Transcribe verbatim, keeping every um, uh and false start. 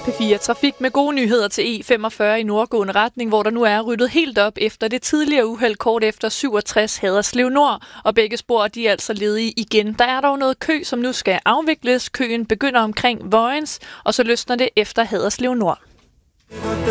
P fire Trafik med gode nyheder til E femogfyrre i nordgående retning, hvor der nu er ryddet helt op efter det tidligere uheld kort efter syvogtres Haderslev Nord, og begge spor de er altså ledige igen. Der er dog noget kø, som nu skal afvikles. Køen begynder omkring Vojens, og så løsner det efter Haderslev Nord.